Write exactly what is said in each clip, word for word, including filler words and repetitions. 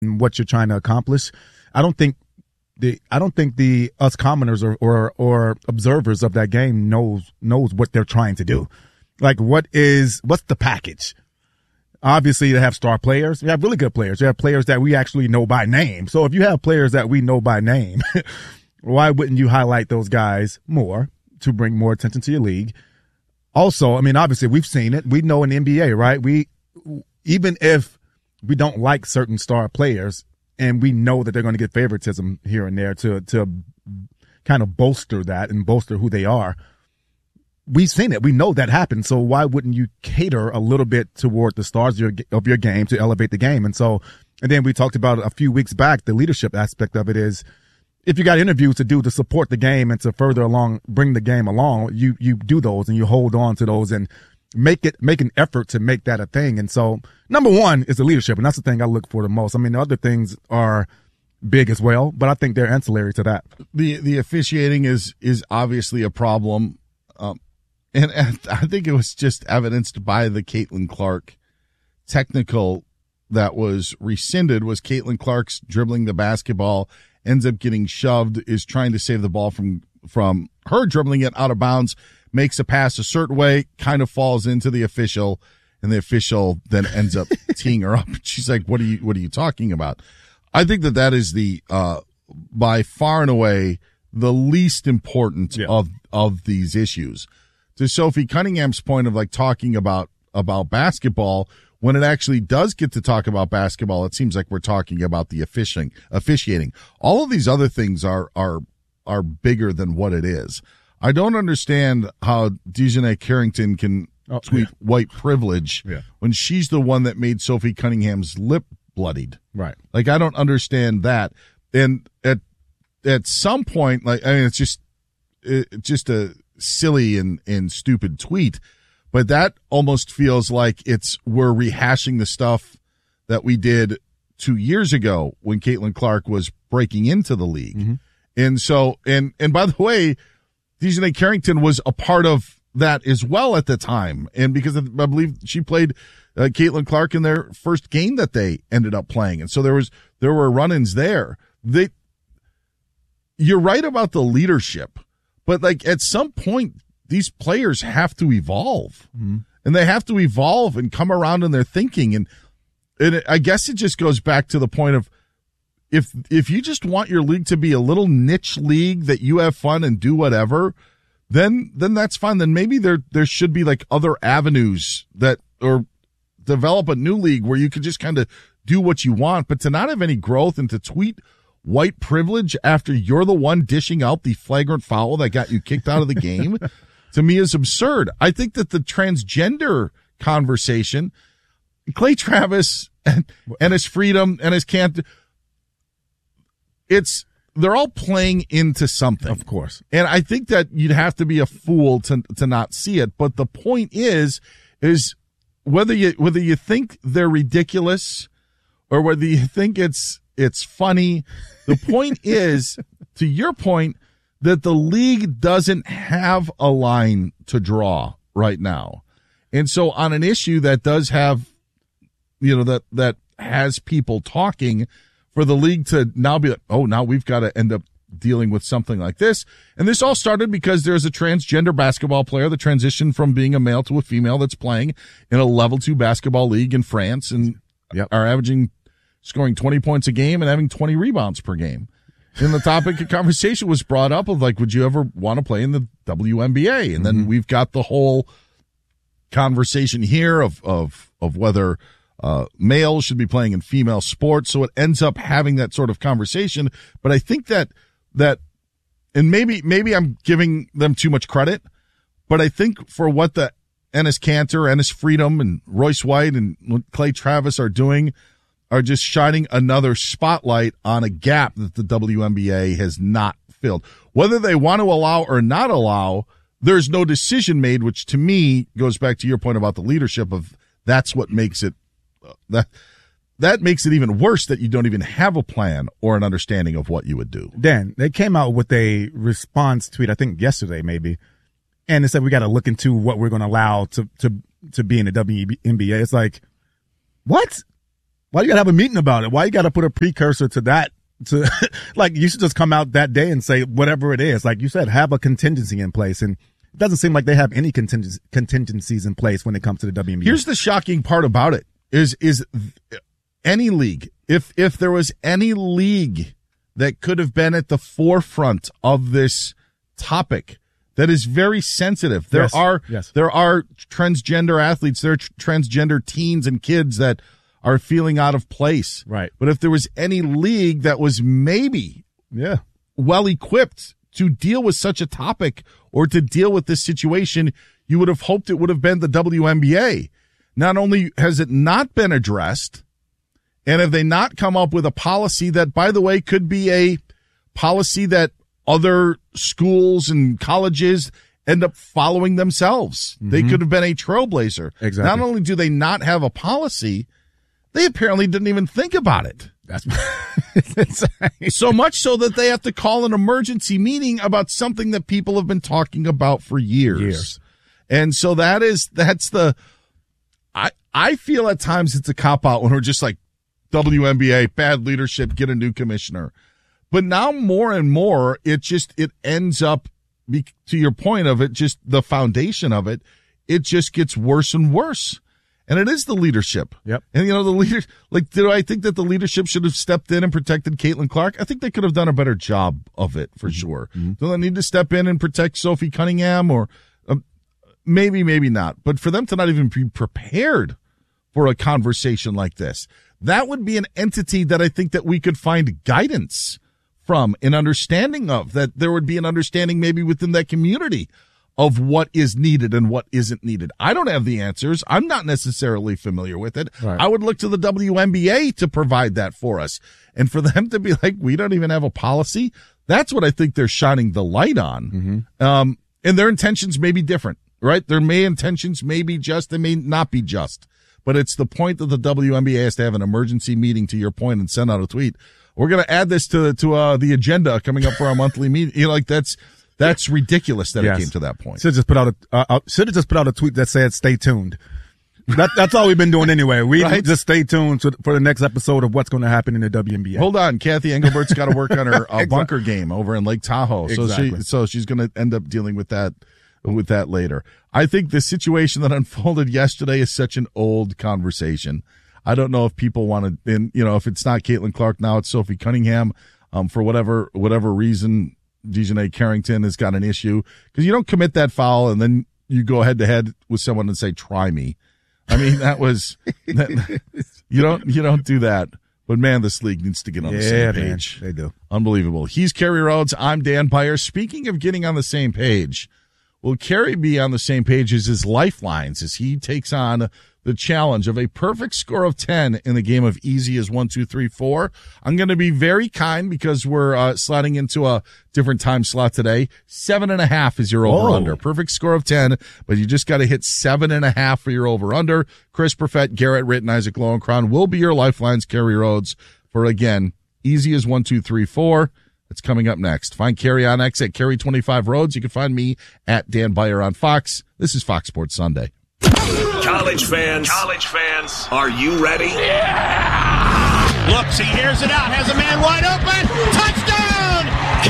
what you're trying to accomplish. I don't think the I don't think the us commoners or, or or observers of that game knows knows what they're trying to do. Like, what is what's the package? Obviously, they have star players. We have really good players. We have players that we actually know by name. So if you have players that we know by name, why wouldn't you highlight those guys more to bring more attention to your league? Also, I mean, obviously, we've seen it. We know in the N B A, right? We even if we don't like certain star players, and we know that they're going to get favoritism here and there to to kind of bolster that and bolster who they are. We've seen it. We know that happens. So why wouldn't you cater a little bit toward the stars of your, of your game to elevate the game? And so, and then we talked about a few weeks back, the leadership aspect of it is, if you got interviews to do to support the game and to further along, bring the game along, you, you do those and you hold on to those and make it, make an effort to make that a thing. And so number one is the leadership. And that's the thing I look for the most. I mean, the other things are big as well, but I think they're ancillary to that. The, the officiating is, is obviously a problem. Um, and, and I think it was just evidenced by the Caitlin Clark technical that was rescinded was Caitlin Clark's dribbling the basketball, ends up getting shoved, is trying to save the ball from, from her dribbling it out of bounds, makes a pass a certain way, kind of falls into the official, and the official then ends up teeing her up. She's like, what are you, what are you talking about? I think that that is the, uh, by far and away, the least important yeah. of, of these issues. To Sophie Cunningham's point of like talking about, about basketball, when it actually does get to talk about basketball, it seems like we're talking about the officiating, officiating. All of these other things are, are, are bigger than what it is. I don't understand how Dejanay Carrington can oh, tweet yeah. white privilege yeah. when she's the one that made Sophie Cunningham's lip bloodied. Right. Like, I don't understand that. And at, at some point, like, I mean, it's just, it's just a silly and, and stupid tweet, but that almost feels like it's, we're rehashing the stuff that we did two years ago when Caitlin Clark was breaking into the league. Mm-hmm. And so, and, and by the way, Dejanay Carrington was a part of that as well at the time. And because of, I believe she played uh, Caitlin Clark in their first game that they ended up playing. And so there was, there were run-ins there. They, you're right about the leadership, but like at some point, these players have to evolve mm-hmm. and they have to evolve and come around in their thinking. And, and it, I guess it just goes back to the point of, If if you just want your league to be a little niche league that you have fun and do whatever, then then that's fine. Then maybe there there should be like other avenues that, or develop a new league where you could just kind of do what you want. But to not have any growth and to tweet white privilege after you're the one dishing out the flagrant foul that got you kicked out of the game, to me is absurd. I think that the transgender conversation, Clay Travis and, and his freedom and his can't. It's, they're all playing into something. Of course. And I think that you'd have to be a fool to, to not see it. But the point is, is whether you, whether you think they're ridiculous or whether you think it's, it's funny, the point is, to your point, that the league doesn't have a line to draw right now. And so on an issue that does have, you know, that, that has people talking, for the league to now be like, oh, now we've got to end up dealing with something like this. And this all started because there's a transgender basketball player that transitioned from being a male to a female that's playing in a level two basketball league in France and yep. are averaging, scoring twenty points a game and having twenty rebounds per game. And the topic of conversation was brought up of like, would you ever want to play in the W N B A? And mm-hmm. then we've got the whole conversation here of, of, of whether Uh, males should be playing in female sports. So it ends up having that sort of conversation. But I think that, that, and maybe, maybe I'm giving them too much credit, but I think for what the Enes Kanter, Enes Freedom and Royce White and Clay Travis are doing are just shining another spotlight on a gap that the W N B A has not filled. Whether they want to allow or not allow, there's no decision made, which to me goes back to your point about the leadership of that's what makes it That that makes it even worse that you don't even have a plan or an understanding of what you would do. Dan, they came out with a response tweet, I think yesterday maybe, and they said we got to look into what we're going to allow to to to be in the W N B A. It's like, what? Why you gotta have a meeting about it? Why you gotta put a precursor to that? To like, you should just come out that day and say whatever it is. Like you said, have a contingency in place. And it doesn't seem like they have any contingencies contingencies in place when it comes to the W N B A. Here's the shocking part about it is is any league, if if there was any league that could have been at the forefront of this topic that is very sensitive. There yes. are yes. there are transgender athletes, there are tr- transgender teens and kids that are feeling out of place. Right. But if there was any league that was maybe yeah. well equipped to deal with such a topic or to deal with this situation, you would have hoped it would have been the W N B A. Not only has it not been addressed, and have they not come up with a policy that, by the way, could be a policy that other schools and colleges end up following themselves. Mm-hmm. They could have been a trailblazer. Exactly. Not only do they not have a policy, they apparently didn't even think about it. That's so much so that they have to call an emergency meeting about something that people have been talking about for years. Years. And so that is, that's the, I, I feel at times it's a cop out when we're just like, W N B A, bad leadership, get a new commissioner. But now more and more, it just, it ends up, be, to your point of it, just the foundation of it, it just gets worse and worse. And it is the leadership. Yep. And, you know, the leader, like, do I think that the leadership should have stepped in and protected Caitlin Clark? I think they could have done a better job of it, for sure. Mm-hmm. Do they need to step in and protect Sophie Cunningham? Or uh, maybe, maybe not. But for them to not even be prepared for a conversation like this, that would be an entity that I think that we could find guidance from, an understanding of, that there would be an understanding maybe within that community of what is needed and what isn't needed. I don't have the answers. I'm not necessarily familiar with it. Right. I would look to the W N B A to provide that for us. And for them to be like, we don't even have a policy, that's what I think they're shining the light on. Mm-hmm. Um, and their intentions may be different, right? Their may intentions may be just, they may not be just. But it's the point that the W N B A has to have an emergency meeting, to your point, and send out a tweet. We're going to add this to to uh, the agenda coming up for our monthly meeting. You know, like that's that's ridiculous that yes. it came to that point. Should just put out a uh, uh, should have just put out a tweet that said "Stay tuned." That, that's all we've been doing anyway. We right? just stay tuned to, for the next episode of what's going to happen in the W N B A. Hold on, Kathy Engelbert's got to work on her uh, exactly. bunker game over in Lake Tahoe, so exactly. she so she's going to end up dealing with that. with that later. I think the situation that unfolded yesterday is such an old conversation. I don't know if people want to, and you know, if it's not Caitlin Clark now, it's Sophie Cunningham. Um, for whatever whatever reason, Dejanay Carrington has got an issue because you don't commit that foul and then you go head to head with someone and say, "Try me." I mean, that was that, you don't you don't do that. But man, this league needs to get on yeah, the same page. Man, they do. Unbelievable. He's Kerry Rhodes. I'm Dan Beyer. Speaking of getting on the same page, will Kerry be on the same page as his lifelines as he takes on the challenge of a perfect score of ten in the game of easy as one, two, three, four? I'm going to be very kind because we're uh, sliding into a different time slot today. Seven and a half is your over-under. Perfect score of ten, but you just got to hit seven and a half for your over-under. Chris Perfett, Garrett Ritt, Isaac Lowenkron will be your lifelines, Kerry Rhodes, for, again, easy as one, two, three, four. It's coming up next. Find Kerry on X at Kerry twenty-five Rhodes. You can find me at Dan Beyer on Fox. This is Fox Sports Sunday. College fans, college fans, are you ready? Yeah! Looks, he airs it out, has a man wide open. Touchdown!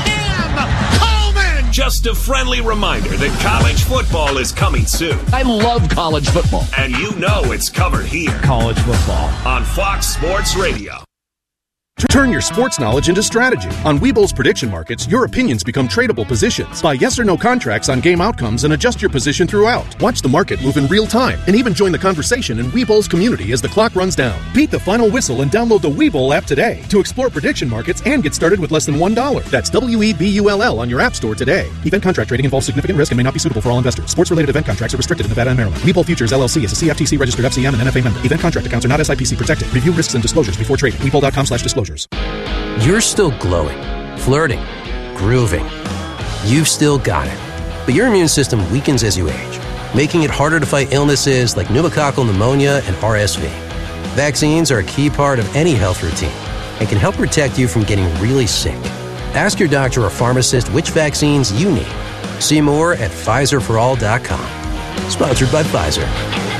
Cam Coleman! Just a friendly reminder that college football is coming soon. I love college football. And you know it's covered here. College football. On Fox Sports Radio. Turn your sports knowledge into strategy. On Webull's prediction markets, your opinions become tradable positions. Buy yes or no contracts on game outcomes and adjust your position throughout. Watch the market move in real time and even join the conversation in Webull's community as the clock runs down. Beat the final whistle and download the Webull app today to explore prediction markets and get started with less than one dollar. That's W E B U L L on your app store today. Event contract trading involves significant risk and may not be suitable for all investors. Sports-related event contracts are restricted in Nevada and Maryland. Webull Futures L L C is a C F T C-registered F C M and N F A member. Event contract accounts are not S I P C protected. Review risks and disclosures before trading. Webull.com slash disclosures. You're still glowing, flirting, grooving. You've still got it. But your immune system weakens as you age, making it harder to fight illnesses like pneumococcal pneumonia and R S V. Vaccines are a key part of any health routine and can help protect you from getting really sick. Ask your doctor or pharmacist which vaccines you need. See more at Pfizer for all dot com. Sponsored by Pfizer.